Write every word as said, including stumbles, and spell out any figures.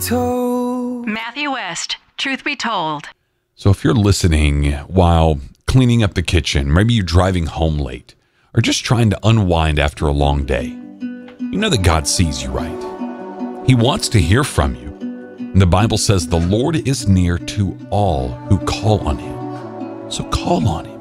told. Matthew West, Truth Be Told. So if you're listening while cleaning up the kitchen, maybe you're driving home late, or just trying to unwind after a long day, you know that God sees you, right? He wants to hear from you. And the Bible says the Lord is near to all who call on him. So call on him.